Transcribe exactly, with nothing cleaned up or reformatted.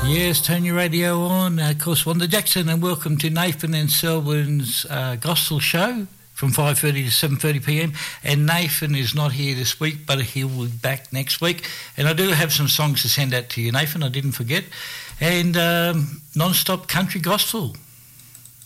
Yes, turn your radio on. Uh, of course, Wanda Jackson, and welcome to Nathan and Selwyn's uh, Gospel Show from five thirty to seven thirty p m. And Nathan is not here this week, but he will be back next week. And I do have some songs to send out to you, Nathan, I didn't forget. And um, non-stop country gospel.